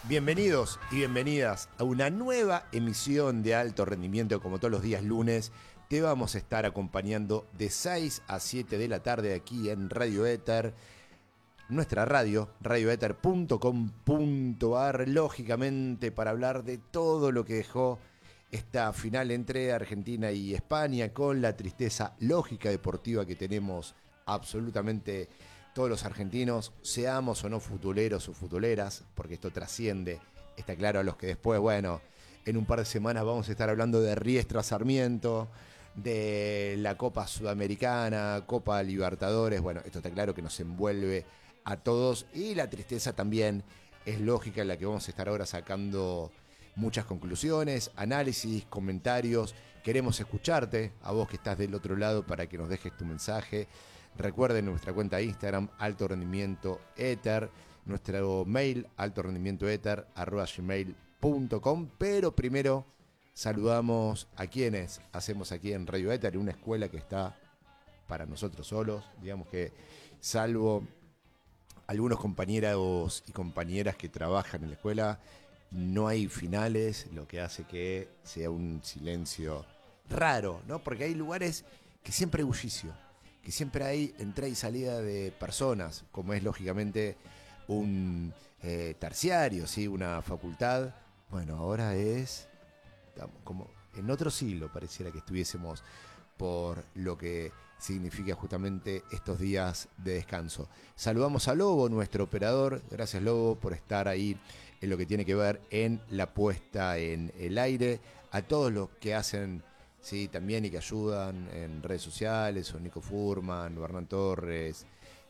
Bienvenidos y bienvenidas a una nueva emisión de Alto Rendimiento. Como todos los días lunes, te vamos a estar acompañando de 6 a 7 de la tarde aquí en Radio Éter, nuestra radio, radioeter.com.ar, lógicamente para hablar de todo lo que dejó esta final entre Argentina y España, con la tristeza lógica deportiva que tenemos absolutamente todos los argentinos, seamos o no futuleros o futuleras, porque esto trasciende, está claro, a los que después, bueno, en un par de semanas vamos a estar hablando de Riestra Sarmiento, de la Copa Sudamericana, Copa Libertadores. Bueno, esto está claro que nos envuelve a todos, y la tristeza también es lógica, en la que vamos a estar ahora sacando muchas conclusiones, análisis, comentarios. Queremos escucharte, a vos que estás del otro lado, para que nos dejes tu mensaje. Recuerden nuestra cuenta de Instagram, Alto Rendimiento Éter, nuestro mail, altorendimientoeter@gmail.com. Pero primero saludamos a quienes hacemos aquí en Radio Éter, una escuela que está para nosotros solos. Digamos que, salvo algunos compañeros y compañeras que trabajan en la escuela, no hay finales, lo que hace que sea un silencio raro, ¿no? Porque hay lugares que siempre hay bullicio, que siempre hay entrada y salida de personas, como es lógicamente un terciario, ¿sí? Una facultad. Bueno, ahora es como en otro siglo, pareciera que estuviésemos, por lo que significa justamente estos días de descanso. Saludamos a Lobo, nuestro operador. Gracias, Lobo, por estar ahí en lo que tiene que ver en la puesta en el aire. A todos los que hacen, sí, también, y que ayudan en redes sociales, son Nico Furman, Hernán Torres,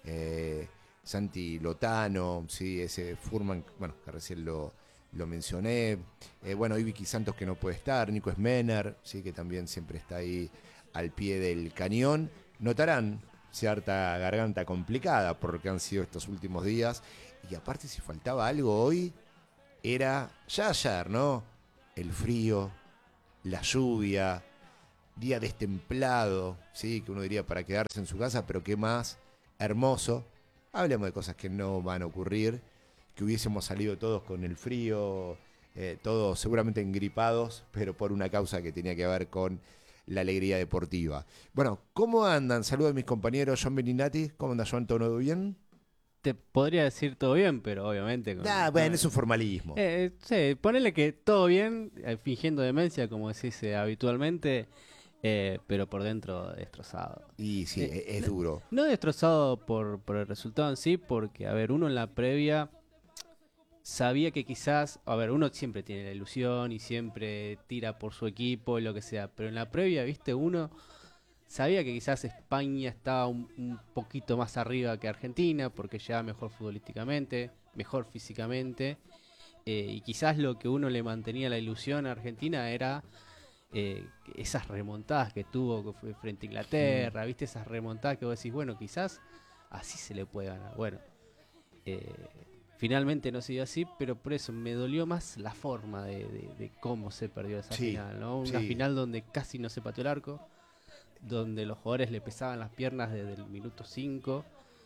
Santi Lotano, sí, ese Furman, bueno, que recién lo mencioné. Bueno, y Vicky Santos, que no puede estar, Nico Smener, sí, que también siempre está ahí al pie del cañón. Notarán cierta garganta complicada por lo que han sido estos últimos días. Y aparte, si faltaba algo hoy, era ya ayer, ¿no? El frío, la lluvia, día destemplado, ¿sí? Que uno diría para quedarse en su casa, pero qué más hermoso. Hablemos de cosas que no van a ocurrir, que hubiésemos salido todos con el frío, todos seguramente engripados, pero por una causa que tenía que ver con la alegría deportiva. Bueno, ¿cómo andan? Saludos a mis compañeros. John Beninati, ¿cómo anda, John? ¿Todo bien? Te podría decir todo bien, pero obviamente Bueno, es un formalismo. Sí, ponele que todo bien, fingiendo demencia, como decís habitualmente, pero por dentro destrozado. Y sí, es No, duro. no destrozado por el resultado en sí, porque, a ver, uno en la previa sabía que quizás, a ver, uno siempre tiene la ilusión y siempre tira por su equipo y lo que sea, pero en la previa, viste, uno sabía que quizás España estaba un poquito más arriba que Argentina, porque ya mejor futbolísticamente, mejor físicamente, y quizás lo que uno le mantenía la ilusión a Argentina era esas remontadas que tuvo, que fue frente a Inglaterra, viste, esas remontadas que vos decís, bueno, quizás así se le puede ganar. Bueno, eh, finalmente no se dio así, pero por eso me dolió más la forma de cómo se perdió esa Sí, final, ¿no? Una sí. final donde casi no se pateó el arco, donde los jugadores le pesaban las piernas desde el minuto 5.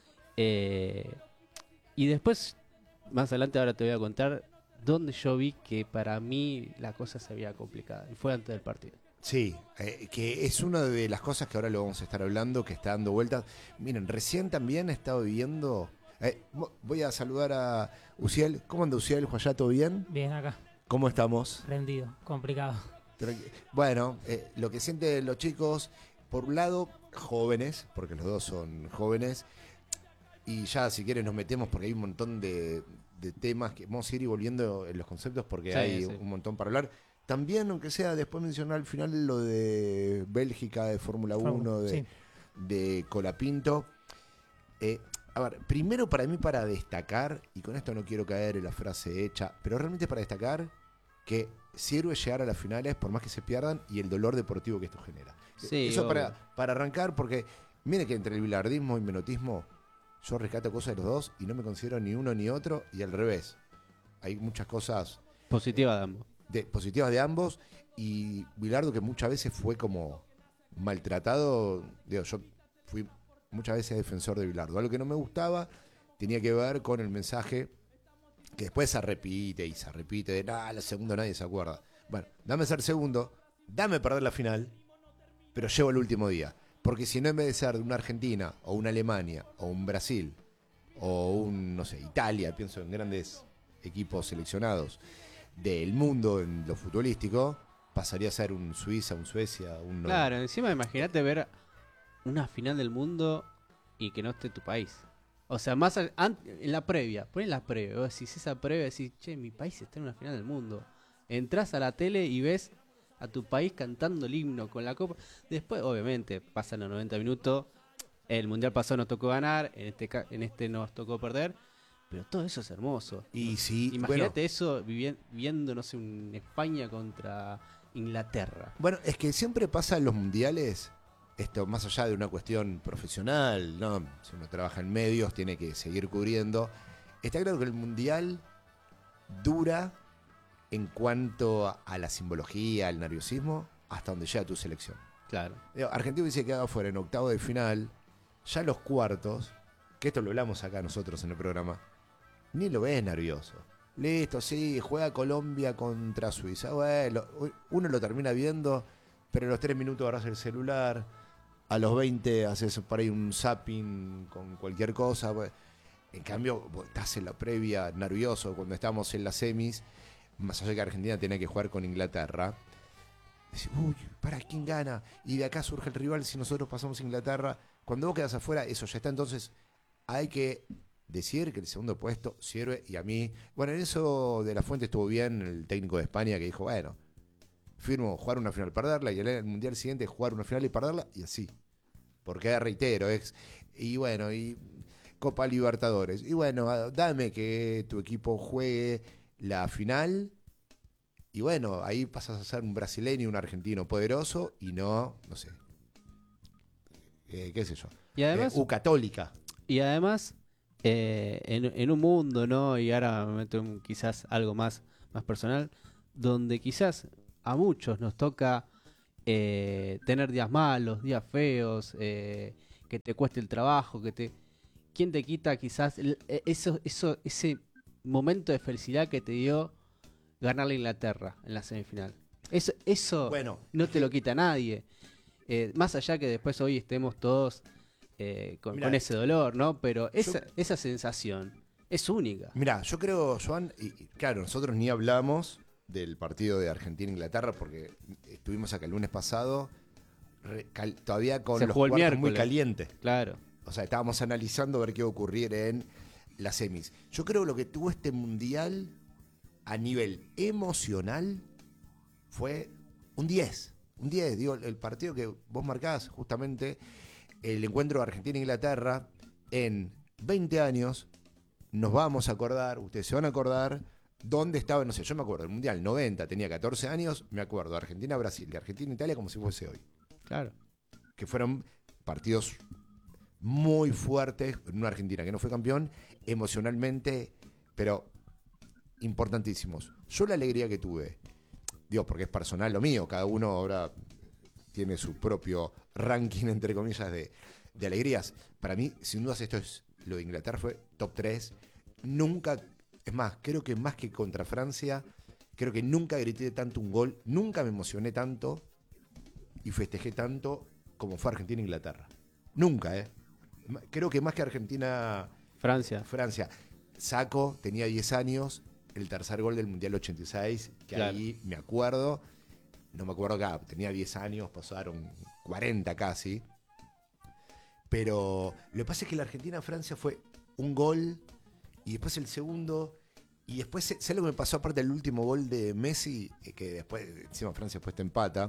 Y después, más adelante, ahora te voy a contar donde yo vi que para mí la cosa se había complicado. Y fue antes del partido. Sí, que es una de las cosas que ahora lo vamos a estar hablando, que está dando vueltas. Miren, recién también he estado viviendo. Voy a saludar a Uciel. ¿Cómo anda, Uciel? ¿Juan, todo bien? Bien acá, ¿Cómo estamos? rendido, complicado. Bueno, lo que sienten los chicos, por un lado, jóvenes, porque los dos son jóvenes, y ya si quieren nos metemos, porque hay un montón de temas que vamos a ir volviendo en los conceptos, porque Sí, hay sí. un montón para hablar. También, aunque sea después mencionar al final lo de Bélgica, de Fórmula 1, Sí, de Colapinto. Eh, a ver, primero para mí, para destacar, y con esto no quiero caer en la frase hecha, pero realmente para destacar que sirve llegar a las finales por más que se pierdan, y el dolor deportivo que esto genera. Sí, Eso obvio. para arrancar, porque mire que entre el bilardismo y menotismo yo rescato cosas de los dos y no me considero ni uno ni otro, y al revés. Hay muchas cosas Positiva de ambos. positivas de ambos, y Bilardo, que muchas veces fue como maltratado. Digo, yo fui muchas veces defensor de Bilardo. Algo que no me gustaba tenía que ver con el mensaje que después se repite y se repite, de nada, la segunda nadie se acuerda. Bueno, dame ser segundo, dame perder la final, pero llevo el último día. Porque si no, en vez de ser de una Argentina, o una Alemania, o un Brasil, o un, no sé, Italia, pienso en grandes equipos seleccionados del mundo en lo futbolístico, pasaría a ser un Suiza, un Suecia, un... Claro, encima imagínate ver una final del mundo y que no esté tu país. O sea, en la previa, ponen la previa, vos decís esa previa, decís, che, mi país está en una final del mundo. Entrás a la tele y ves a tu país cantando el himno con la copa. Después, obviamente, pasan los 90 minutos, el mundial pasado nos tocó ganar, en este nos tocó perder, pero todo eso es hermoso. Y sí, Imagínate eso viendo, no sé, un España contra Inglaterra. Bueno, es que siempre pasa en los mundiales, esto más allá de una cuestión profesional, ¿no? Si uno trabaja en medios, tiene que seguir cubriendo. Está claro que el mundial dura en cuanto a la simbología, al nerviosismo, hasta donde llega tu selección. Claro. Argentina hubiese quedado fuera en octavo de final, ya los cuartos, que esto lo hablamos acá nosotros en el programa, ni lo ves nervioso. Listo, sí, juega Colombia contra Suiza. Bueno, uno lo termina viendo, pero a los 3 minutos agarras el celular, a los 20 haces por ahí un zapping con cualquier cosa. En cambio, estás en la previa nervioso cuando estamos en las semis, más allá de que Argentina tenía que jugar con Inglaterra. Decís, uy, ¿para quién gana? Y de acá surge el rival si nosotros pasamos a Inglaterra. Cuando vos quedas afuera, eso ya está. Entonces, hay que decir que el segundo puesto sirve. Y a mí, bueno, en eso de la Fuente estuvo bien el técnico de España que dijo, bueno, firmo jugar una final, perderla, y el mundial siguiente jugar una final y perderla, y así. Porque reitero, y bueno, y Copa Libertadores. Y bueno, dame que tu equipo juegue la final. Y bueno, ahí pasas a ser un brasileño y un argentino poderoso y no sé, qué sé yo. Y además, Católica. y además en un mundo, ¿no? Y ahora me meto en quizás algo más personal, donde quizás a muchos nos toca tener días malos, días feos, que te cueste el trabajo, ¿quién te quita quizás ese momento de felicidad que te dio ganar la Inglaterra en la semifinal? Eso Bueno, no te lo quita nadie. Más allá que después hoy estemos todos con ese dolor, ¿no? Pero esa sensación es única. Mira, yo creo, Joan, y claro, nosotros ni hablamos del partido de Argentina-Inglaterra porque estuvimos acá el lunes pasado todavía con Se los jugó el cuartos muy miércoles. calientes. Claro. O sea, estábamos analizando ver qué iba a ocurrir en las semis. Yo creo que lo que tuvo este mundial a nivel emocional fue un 10. Un 10, digo, el partido que vos marcás, justamente el encuentro de Argentina-Inglaterra, en 20 años nos vamos a acordar, ustedes se van a acordar, dónde estaba, no sé, yo me acuerdo, el Mundial 90, tenía 14 años, me acuerdo, de Argentina-Brasil, de Argentina-Italia como si fuese hoy. Claro. Que fueron partidos muy fuertes en una Argentina que no fue campeón, emocionalmente, pero importantísimos. Yo la alegría que tuve, digo, porque es personal lo mío, cada uno ahora tiene su propio ranking, entre comillas, de alegrías. Para mí, sin dudas, esto es lo de Inglaterra, fue top 3. Nunca, es más, creo que más que contra Francia, creo que nunca grité tanto un gol, nunca me emocioné tanto y festejé tanto como fue Argentina-Inglaterra. Nunca, ¿eh? Creo que más que Argentina-Francia. Saco, tenía 10 años, el tercer gol del Mundial 86, que claro, ahí me acuerdo, no me acuerdo acá, tenía 10 años, pasaron 40 casi, pero lo que pasa es que la Argentina-Francia fue un gol, y después el segundo, y después, ¿sabes lo que me pasó aparte del último gol de Messi? Que después, encima Francia después te empata,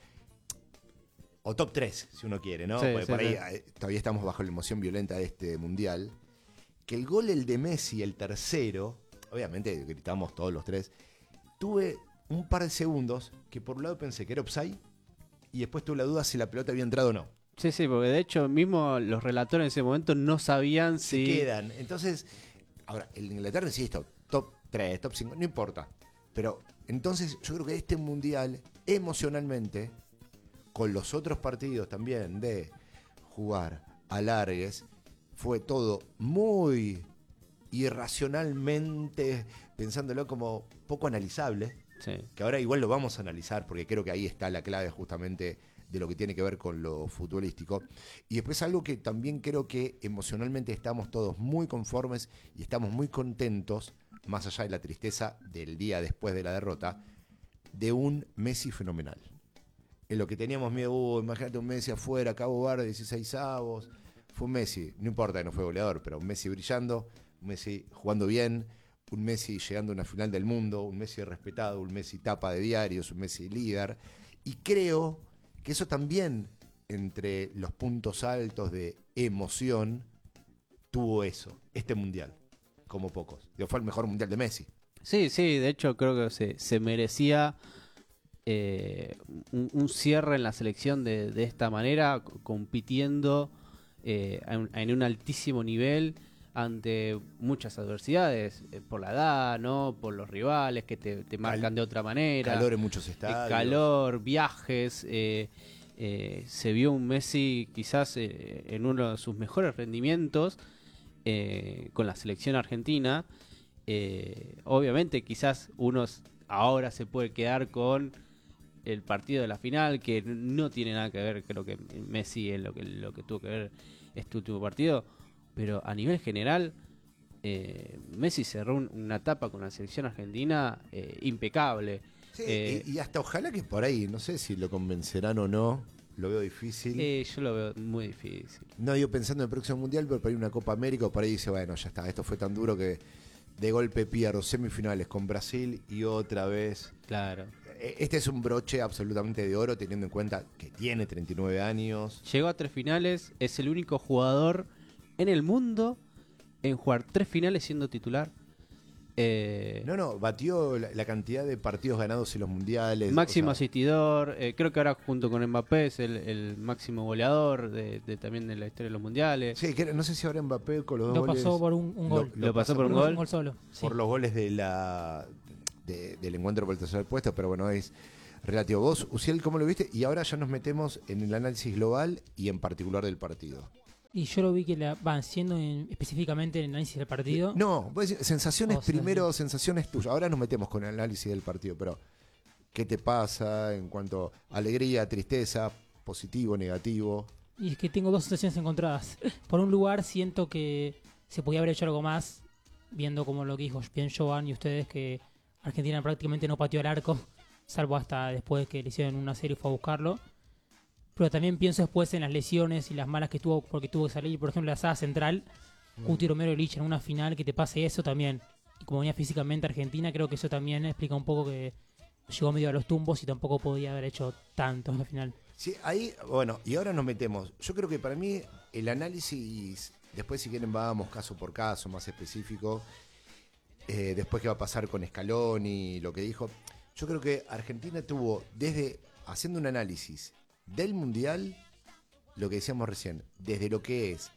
o top 3, si uno quiere, ¿no? Sí, porque sí, por ahí sí. Todavía estamos bajo la emoción violenta de este Mundial, que el gol, el de Messi, el tercero, obviamente gritamos todos los tres, tuve un par de segundos que por un lado pensé que era offside y después tuve la duda si la pelota había entrado o no. Sí, porque de hecho mismo los relatores en ese momento no sabían si... quedan. Entonces, ahora, el de Inglaterra sí está top 3, top 5, no importa. Pero entonces yo creo que este Mundial, emocionalmente, con los otros partidos también de jugar alargues, fue todo muy irracionalmente, pensándolo como poco analizable, Sí. que ahora igual lo vamos a analizar, porque creo que ahí está la clave justamente de lo que tiene que ver con lo futbolístico. Y después algo que también creo que emocionalmente estamos todos muy conformes y estamos muy contentos, más allá de la tristeza del día después de la derrota, de un Messi fenomenal. En lo que teníamos miedo, imagínate un Messi afuera, Cabo Verde, 16 avos, fue un Messi, no importa que no fue goleador, pero un Messi brillando, un Messi jugando bien, un Messi llegando a una final del mundo, un Messi respetado, un Messi tapa de diarios, un Messi líder. Y creo que eso también, entre los puntos altos de emoción, tuvo eso, este mundial, como pocos. Fue el mejor mundial de Messi. Sí, sí, de hecho creo que se merecía un cierre en la selección de esta manera, compitiendo en un altísimo nivel ante muchas adversidades, por la edad, ¿no? Por los rivales que te marcan de otra manera. Calor en muchos estadios. Calor, viajes. Se vio un Messi quizás en uno de sus mejores rendimientos con la selección argentina. Obviamente quizás unos ahora se puede quedar con el partido de la final, que no tiene nada que ver, creo que Messi en lo que tuvo que ver este último partido, pero a nivel general Messi cerró una etapa con la selección argentina impecable. Sí, y hasta ojalá que por ahí, no sé si lo convencerán o no, lo veo difícil. Yo lo veo muy difícil. No digo pensando en el próximo mundial, pero por ahí una Copa América, o por ahí dice, bueno, ya está, esto fue tan duro que de golpe pierdo semifinales con Brasil y otra vez. Claro. Este es un broche absolutamente de oro, teniendo en cuenta que tiene 39 años. Llegó a 3 finales, es el único jugador en el mundo en jugar 3 finales siendo titular. Batió la cantidad de partidos ganados en los mundiales. Máximo asistidor, creo que ahora junto con Mbappé es el máximo goleador también de la historia de los mundiales. Sí, no sé si ahora Mbappé con los dos Lo goles... pasó por un gol. Lo pasó por un gol. Un gol solo. Por Sí. los goles del encuentro por el tercer puesto, pero bueno, es relativo. Vos, Uciel, ¿cómo lo viste? Y ahora ya nos metemos en el análisis global y en particular del partido. Y yo lo vi que van siendo específicamente en el análisis del partido. No, vos decís, sensaciones O sea, primero, sensaciones tuyas. Ahora nos metemos con el análisis del partido, pero ¿qué te pasa en cuanto a alegría, tristeza, positivo, negativo? Y es que tengo dos sensaciones encontradas. Por un lugar siento que se podía haber hecho algo más, viendo como lo que dijo bien Jovan y ustedes, que Argentina prácticamente no pateó al arco, salvo hasta después que le hicieron una serie y fue a buscarlo. Pero también pienso después en las lesiones y las malas que tuvo, porque tuvo que salir, por ejemplo, la saga central, Cuti Romero y Lich en una final, que te pase eso también. Y como venía físicamente Argentina, creo que eso también explica un poco que llegó medio a los tumbos y tampoco podía haber hecho tanto en la final. Sí, ahí, bueno, y ahora nos metemos. Yo creo que para mí el análisis, después si quieren vamos caso por caso, más específico, después qué va a pasar con Scaloni, lo que dijo. Yo creo que Argentina tuvo, desde haciendo un análisis del Mundial, lo que decíamos recién, desde lo que es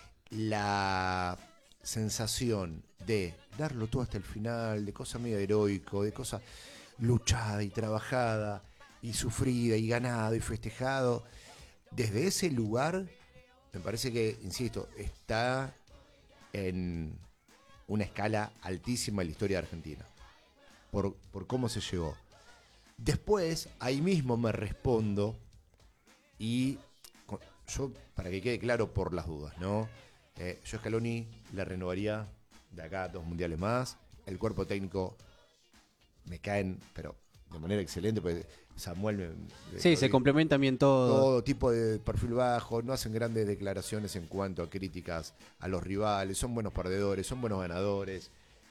la sensación de darlo todo hasta el final, de cosa medio heroico, de cosa luchada y trabajada y sufrida y ganado y festejado, desde ese lugar me parece que, insisto, está en una escala altísima en la historia de Argentina por cómo se llegó. Después, ahí mismo me respondo y yo, para que quede claro por las dudas, ¿no? Yo a Scaloni le renovaría de acá a 2 mundiales más. El cuerpo técnico me caen, pero de manera excelente, porque Samuel Sí, se complementan bien todo. Todo tipo de perfil bajo, no hacen grandes declaraciones en cuanto a críticas a los rivales, son buenos perdedores, son buenos ganadores.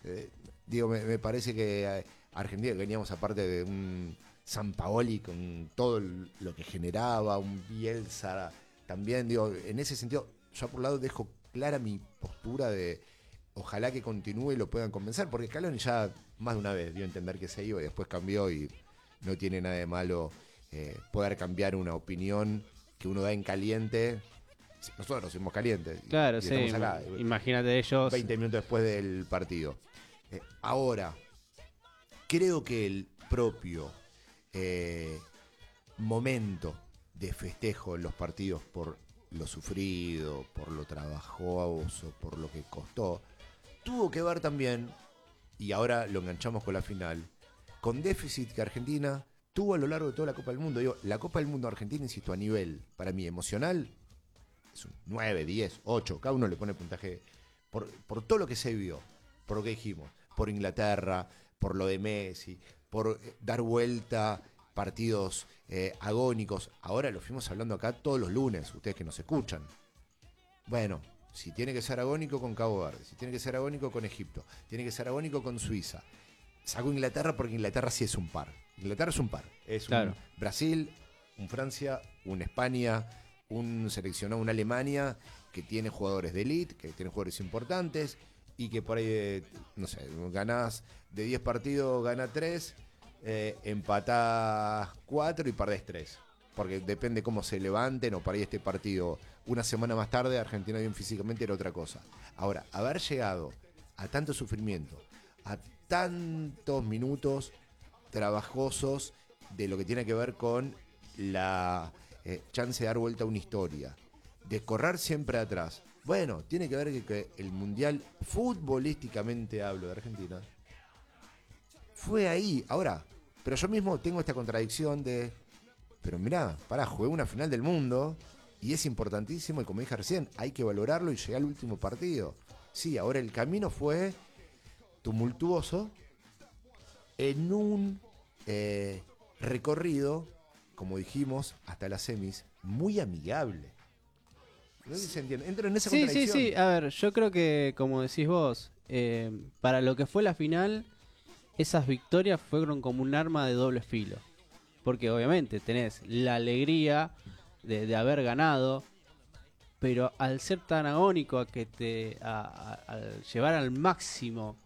Me parece que Argentina veníamos aparte de un Sampaoli con todo lo que generaba, un Bielsa también, en ese sentido, yo por un lado dejo clara mi postura de ojalá que continúe y lo puedan convencer, porque Scaloni ya más de una vez dio a entender que se iba y después cambió y no tiene nada de malo poder cambiar una opinión que uno da en caliente. Nosotros somos calientes. Claro, y sí, estamos acá, imagínate ellos. 20 minutos después del partido. Ahora, creo que el propio momento de festejo en los partidos por lo sufrido, por lo trabajoso, por lo que costó, tuvo que ver también, y ahora lo enganchamos con la final, con déficit que Argentina tuvo a lo largo de toda la Copa del Mundo. Digo, la Copa del Mundo Argentina, insisto, a nivel, para mí, emocional, es un 9, 10, 8, cada uno le pone puntaje por todo lo que se vio, por lo que dijimos, por Inglaterra, por lo de Messi, por dar vuelta partidos agónicos. Ahora lo fuimos hablando acá todos los lunes, ustedes que nos escuchan. Bueno, si tiene que ser agónico con Cabo Verde, si tiene que ser agónico con Egipto, tiene que ser agónico con Suiza. Saco Inglaterra porque Inglaterra sí es un par. Inglaterra es un par. Es Claro. un Brasil, un Francia, un España, un seleccionado, una Alemania que tiene jugadores de elite, que tiene jugadores importantes y que por ahí, no sé, ganás de 10 partidos, gana 3, empatás 4 y perdés 3. Porque depende cómo se levanten o por ahí este partido. Una semana más tarde, Argentina bien físicamente era otra cosa. Ahora, haber llegado a tanto sufrimiento, a tantos minutos trabajosos de lo que tiene que ver con la chance de dar vuelta a una historia, de correr siempre atrás. Bueno, tiene que ver que el Mundial, futbolísticamente hablo de Argentina, fue ahí. Ahora, pero yo mismo tengo esta contradicción de, pero mirá, jugué una final del mundo y es importantísimo y como dije recién, hay que valorarlo y llegar al último partido. Sí, ahora el camino fue tumultuoso en un recorrido, como dijimos, hasta las semis, muy amigable. No sé si se entiende. Entro en esa Sí, sí, contradicción. sí. A ver, yo creo que, como decís vos, para lo que fue la final, esas victorias fueron como un arma de doble filo. Porque obviamente tenés la alegría de haber ganado, pero al ser tan agónico, a que al llevar al máximo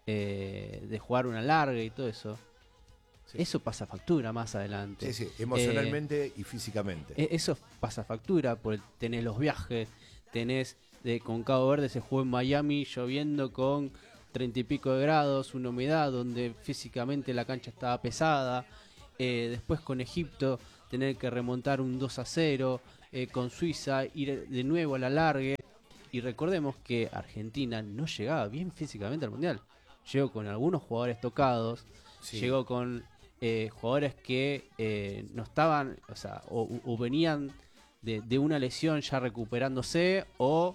de jugar una larga y todo eso, Sí. eso pasa factura más adelante. Sí, sí, emocionalmente y físicamente. Eso pasa factura, porque tenés los viajes, tenés con Cabo Verde se jugó en Miami lloviendo con 30 y pico de grados, una humedad donde físicamente la cancha estaba pesada. Después con Egipto tener que remontar un 2-0, con Suiza ir de nuevo a la largue. Y recordemos que Argentina no llegaba bien físicamente al Mundial. Llegó con algunos jugadores tocados, Sí. llegó con jugadores que no estaban, o sea, o venían de una lesión ya recuperándose, o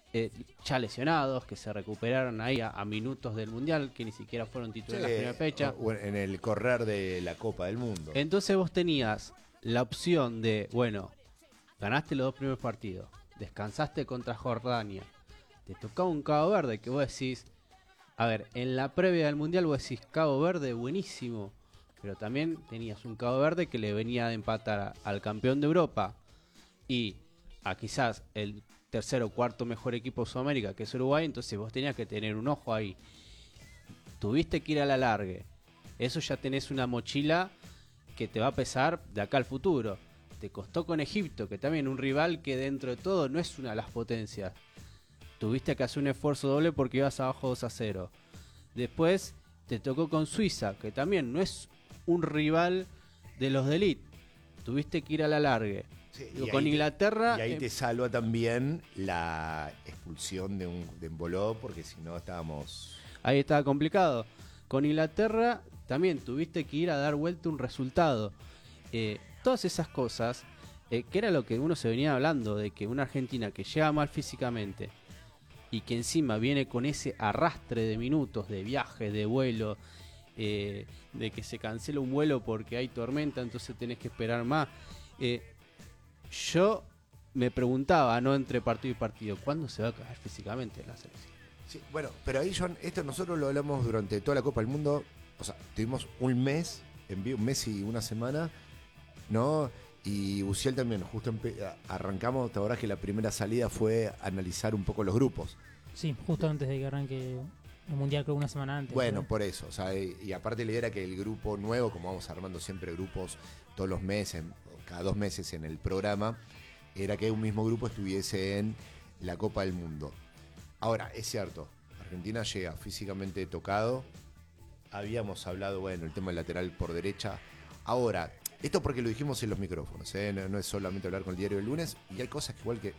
ya lesionados, que se recuperaron ahí a minutos del Mundial, que ni siquiera fueron titulares en la primera fecha. O en el correr de la Copa del Mundo. Entonces vos tenías la opción de, bueno, ganaste los 2 primeros partidos, descansaste contra Jordania, te tocaba un Cabo Verde que vos decís, a ver, en la previa del Mundial vos decís Cabo Verde buenísimo, pero también tenías un Cabo Verde que le venía de empatar al campeón de Europa y a quizás el tercer o cuarto mejor equipo de Sudamérica, que es Uruguay. Entonces vos tenías que tener un ojo ahí. Tuviste que ir a la largue. Eso ya tenés una mochila que te va a pesar de acá al futuro. Te costó con Egipto, que también un rival que dentro de todo no es una de las potencias. Tuviste que hacer un esfuerzo doble porque ibas abajo 2-0. Después te tocó con Suiza, que también no es un rival de los de elite. Tuviste que ir a la largue. Sí, Digo, con Inglaterra... Y ahí te salva también la expulsión de Embolo, porque si no estábamos... Ahí estaba complicado. Con Inglaterra también tuviste que ir a dar vuelta un resultado. Todas esas cosas, que era lo que uno se venía hablando, de que una Argentina que llega mal físicamente y que encima viene con ese arrastre de minutos, de viaje, de vuelo, de que se cancela un vuelo porque hay tormenta, entonces tenés que esperar más. Yo me preguntaba, no entre partido y partido, ¿cuándo se va a caer físicamente la selección? Sí, bueno, pero ahí, John, esto nosotros lo hablamos durante toda la Copa del Mundo. O sea, tuvimos un mes, un mes y una semana, ¿no? Y Uciel también, justo arrancamos, te acordás que la primera salida fue analizar un poco los grupos. Sí, justo antes de que arranque el Mundial, creo una semana antes. Bueno, ¿no? por eso, o sea, y aparte la idea era que el grupo nuevo, como vamos armando siempre grupos todos los meses, cada 2 meses en el programa, era que un mismo grupo estuviese en la Copa del Mundo. Ahora, es cierto, Argentina llega físicamente tocado. Habíamos hablado, bueno, el tema del lateral por derecha. Ahora, esto porque lo dijimos en los micrófonos, ¿eh? No es solamente hablar con el diario del lunes, y hay cosas que igual que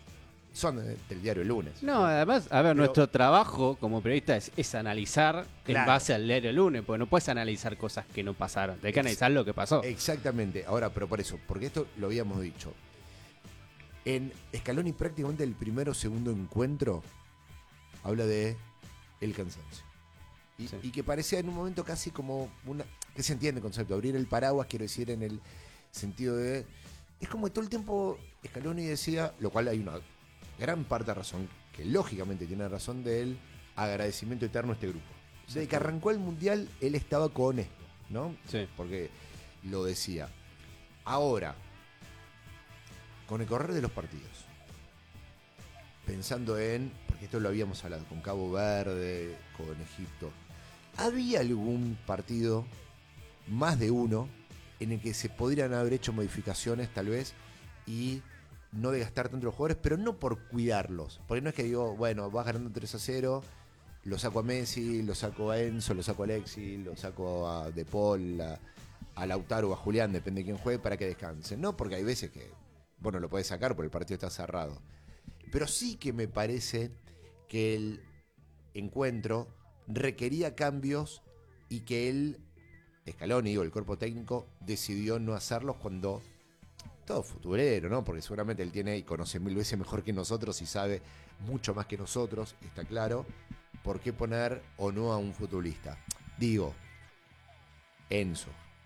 son del diario El Lunes. No, además, a ver, Pero- nuestro trabajo como periodista es analizar en Claro. base al diario El Lunes, porque no puedes analizar cosas que no pasaron, hay que analizar lo que pasó. Exactamente. Ahora, pero por eso, porque esto lo habíamos dicho. En Scaloni prácticamente el primero o segundo encuentro habla de el cansancio. Y, Sí. y que parecía en un momento casi como una... que se entiende el concepto? Abrir el paraguas, quiero decir, en el sentido de... Es como que todo el tiempo Scaloni decía, lo cual hay una gran parte de razón, que lógicamente tiene razón del agradecimiento eterno a este grupo. Desde que arrancó el Mundial, él estaba con esto, ¿no? Sí. Porque lo decía. Ahora, con el correr de los partidos, pensando en, porque esto lo habíamos hablado, con Cabo Verde, con Egipto, ¿había algún partido, más de uno, en el que se podrían haber hecho modificaciones tal vez y no desgastar tanto los jugadores, pero no por cuidarlos? Porque no es que digo, bueno, vas ganando 3-0, lo saco a Messi, lo saco a Enzo, lo saco a Alexis, lo saco a De Paul, a Lautaro o a Julián, depende de quién juegue, para que descansen. No, porque hay veces que, bueno, lo puedes sacar porque el partido está cerrado. Pero sí que me parece que el encuentro requería cambios y que él, Scaloni, o el cuerpo técnico, decidió no hacerlos cuando todo futbolero, ¿no? Porque seguramente él tiene y conoce 1000 veces mejor que nosotros y sabe mucho más que nosotros, está claro, por qué poner o no a un futbolista. Digo, Enzo,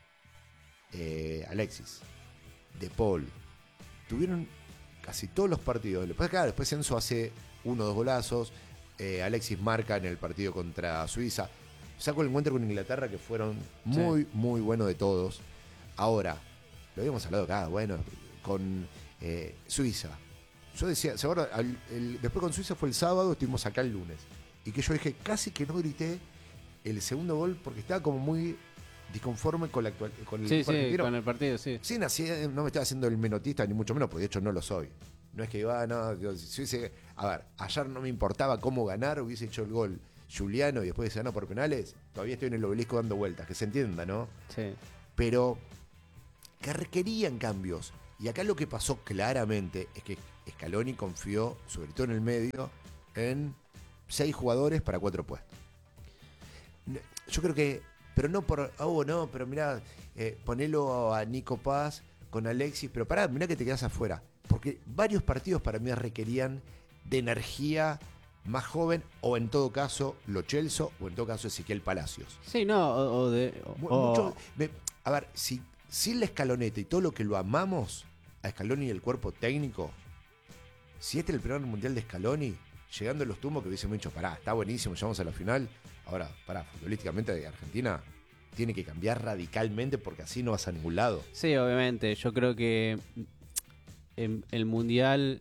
Alexis, De Paul, tuvieron casi todos los partidos. Después Enzo hace 1 o 2 golazos, Alexis marca en el partido contra Suiza. Saco el encuentro con Inglaterra, que fueron muy, muy buenos de todos. Ahora, lo habíamos hablado acá, bueno, con Suiza. Yo decía, ¿se acuerdan? Después con Suiza fue el sábado, estuvimos acá el lunes. Y que yo dije, casi que no grité el segundo gol porque estaba como muy disconforme con el Sí, equipo sí, argentino. con el partido, sí. Sin así, no me estaba haciendo el menotista, ni mucho menos, porque de hecho no lo soy. No es que iba, no, si hubiese, a ver, ayer no me importaba cómo ganar, hubiese hecho el gol Juliano y después se ganó por penales, todavía estoy en el obelisco dando vueltas, que se entienda, ¿no? Sí. Pero que requerían cambios. Y acá lo que pasó claramente es que Scaloni confió, sobre todo en el medio, en 6 jugadores para 4 puestos. Yo creo que, pero no por, no, pero mirá, ponelo a Nico Paz con Alexis, pero pará, mirá que te quedás afuera. Porque varios partidos para mí requerían de energía más joven, o en todo caso Lo Celso, o en todo caso Ezequiel Palacios. Sí, no, A ver, si sin la escaloneta y todo lo que lo amamos a Scaloni y el cuerpo técnico, si este es el primer mundial de Scaloni, llegando a los tumbos que hubiésemos dicho, pará, está buenísimo, llegamos a la final. Ahora, pará, futbolísticamente Argentina tiene que cambiar radicalmente porque así no vas a ningún lado. Sí, obviamente. Yo creo que el Mundial,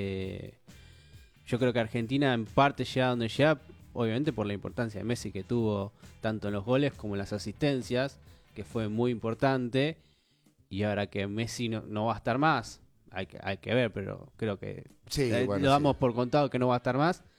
yo creo que Argentina en parte llega donde llega, obviamente por la importancia de Messi que tuvo tanto en los goles como en las asistencias, que fue muy importante. Y ahora que Messi no va a estar más, hay que ver, pero creo que Sí, bueno, lo damos sí. por contado que no va a estar más.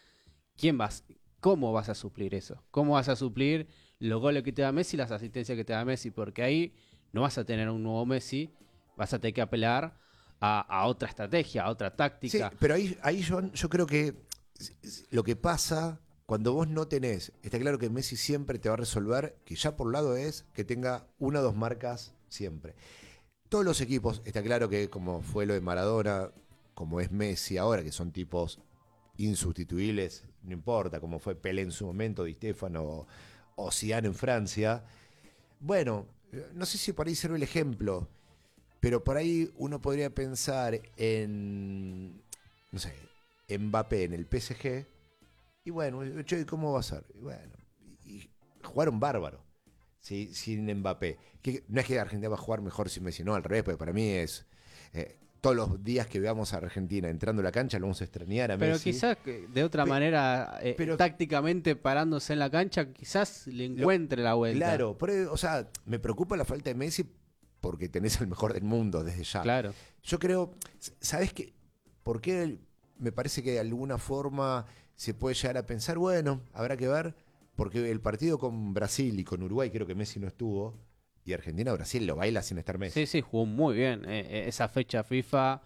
¿Cómo vas a suplir eso? ¿Cómo vas a suplir los goles que te da Messi y las asistencias que te da Messi? Porque ahí no vas a tener un nuevo Messi, vas a tener que apelar a otra estrategia, a otra Sí, táctica. pero ahí yo creo que lo que pasa cuando vos no tenés, está claro que Messi siempre te va a resolver, que ya por un lado es que tenga 1 o 2 marcas siempre. Todos los equipos, está claro que como fue lo de Maradona, como es Messi ahora, que son tipos insustituibles, no importa, como fue Pelé en su momento, Di Stéfano o Zidane en Francia. Bueno, no sé si por ahí sirve el ejemplo, pero por ahí uno podría pensar en, no sé, Mbappé en el PSG, y bueno, che, ¿cómo va a ser? Y bueno, y jugaron bárbaro, ¿sí? Sin Mbappé. Que no es que Argentina va a jugar mejor sin Messi, no, al revés, porque para mí es... todos los días que veamos a Argentina entrando a la cancha lo vamos a extrañar a Pero Messi. quizás que de otra manera, pero- tácticamente parándose en la cancha, quizás le encuentre la vuelta. Claro, pero, o sea, me preocupa la falta de Messi porque tenés al mejor del mundo desde ya. Claro. Yo creo, ¿sabés qué? ¿Por qué me parece que de alguna forma se puede llegar a pensar, bueno, habrá que ver, porque el partido con Brasil y con Uruguay creo que Messi no estuvo, y Argentina-Brasil lo baila sin estar Messi. Sí, sí, jugó muy bien. Esa fecha FIFA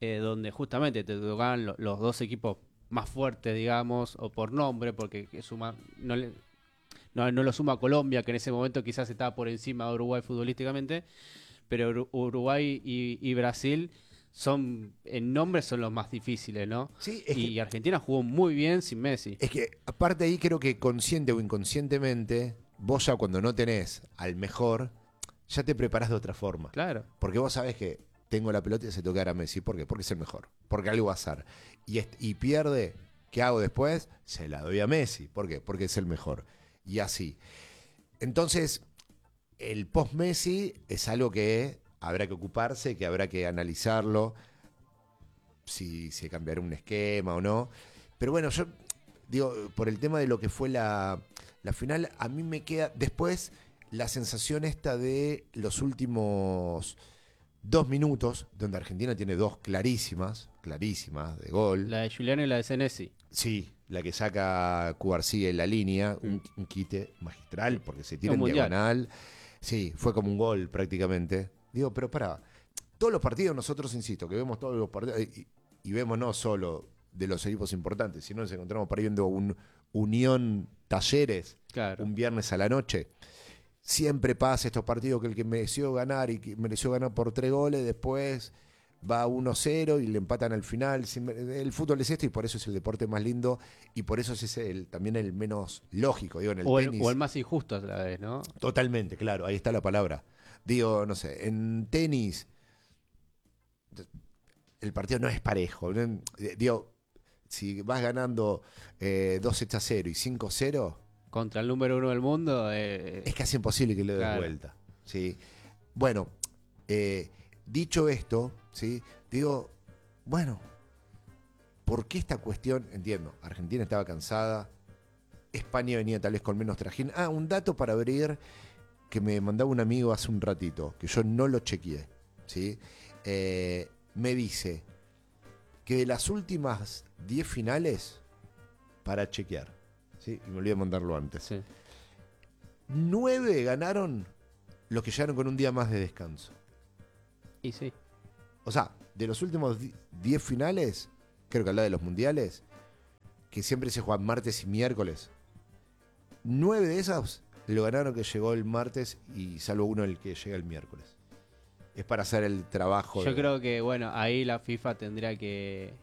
donde justamente te tocaban los dos equipos más fuertes, digamos, o por nombre, porque suma, no lo suma Colombia, que en ese momento quizás estaba por encima de Uruguay futbolísticamente, pero Uruguay y Brasil son en nombre son los más difíciles, ¿no? Sí, Y Argentina jugó muy bien sin Messi. es que aparte ahí creo que consciente o inconscientemente, vos ya cuando no tenés al mejor, ya te preparás de otra forma. Claro. Porque vos sabés que tengo la pelota y se toca a Messi. ¿Por qué? Porque es el mejor. Porque algo va a hacer. Y pierde, ¿qué hago después? Se la doy a Messi. ¿Por qué? Porque es el mejor. Y así. Entonces, el post-Messi es algo que habrá que ocuparse, que habrá que analizarlo, si se cambiará un esquema o no. Pero bueno, yo digo, por el tema de lo que fue la final, a mí me queda después la sensación esta de los últimos 2 minutos, donde Argentina tiene dos clarísimas de gol. La de Juliano y la de Senesi. Sí, la que saca Cubarsí en la línea, un quite magistral, porque se tira Un en mundial. diagonal. Sí, fue como un gol prácticamente. Digo, pero pará, todos los partidos nosotros, insisto, que vemos todos los partidos, y vemos no solo de los equipos importantes, sino nos encontramos por ahí viendo un Unión Talleres, Claro. un viernes a la noche. Siempre pasa estos partidos que el que mereció ganar y que mereció ganar por 3 goles, después va 1-0 y le empatan al final. El fútbol es esto y por eso es el deporte más lindo y por eso es también el menos lógico. Digo, en el tenis. O el más injusto a la vez, ¿no? Totalmente, claro, ahí está la palabra. Digo, no sé, en tenis el partido no es parejo. Digo, si vas ganando 2-0 y 5-0, Contra el número 1 del mundo. es casi imposible que le des Claro. vuelta. ¿Sí? Bueno, dicho esto, ¿sí? Digo, bueno, ¿por qué esta cuestión? Entiendo, Argentina estaba cansada, España venía tal vez con menos trajín. Un dato para abrir que me mandaba un amigo hace un ratito, que yo no lo chequeé, ¿sí? Me dice que de las últimas 10 finales, para chequear, ¿sí? Y me olvidé de mandarlo antes. Sí. 9 ganaron los que llegaron con un día más de descanso. Y sí. O sea, de los últimos 10 finales, creo que habla de los mundiales, que siempre se juegan martes y miércoles, 9 de esas lo ganaron que llegó el martes y salvo uno el que llega el miércoles. Es para hacer el trabajo. Yo creo que, bueno, ahí la FIFA tendría que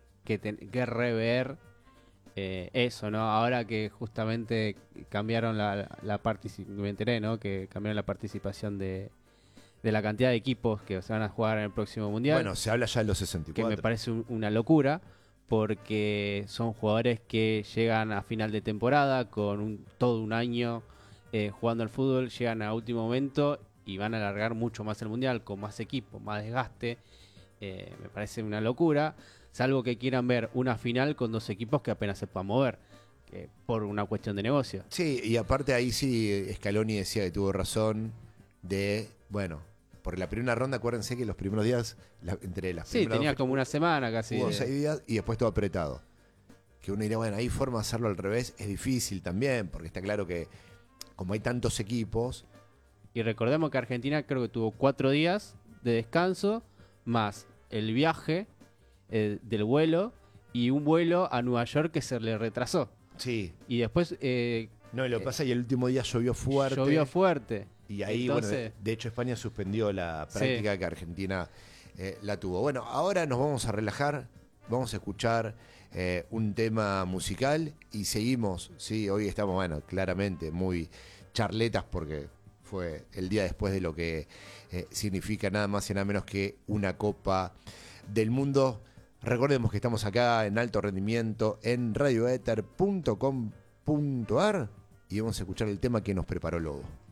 rever eso, ¿no? Ahora que justamente cambiaron la participación, me enteré, ¿no? Que cambiaron la participación de la cantidad de equipos que se van a jugar en el próximo Mundial. Bueno, se habla ya de los Que 64. me parece una locura, porque son jugadores que llegan a final de temporada con todo un año jugando al fútbol, llegan a último momento y van a alargar mucho más el Mundial, con más equipo, más desgaste. Me parece una locura, salvo que quieran ver una final con 2 equipos que apenas se puedan mover, por una cuestión de negocio. Sí, y aparte ahí sí Scaloni decía que tuvo razón de, bueno, por la primera ronda, acuérdense que los primeros días, entre las Sí, primeras tenía dos como una semana casi. hubo 6 días y después todo apretado. Que uno dirá, bueno, hay forma de hacerlo al revés, es difícil también, porque está claro que como hay tantos equipos, Y recordemos que Argentina creo que tuvo 4 días de descanso, más el viaje del vuelo y un vuelo a Nueva York que se le retrasó. sí. Y después No, y lo que pasa es que el último día llovió fuerte. llovió fuerte. Y ahí, Entonces- bueno, de hecho España suspendió la práctica que Argentina la tuvo. Bueno, ahora nos vamos a relajar, vamos a escuchar un tema musical y seguimos, sí, hoy estamos, bueno, claramente muy charletas porque fue el día después de lo que significa nada más y nada menos que una Copa del Mundo. Recordemos que estamos acá en Alto Rendimiento en radioether.com.ar y vamos a escuchar el tema que nos preparó Lobo.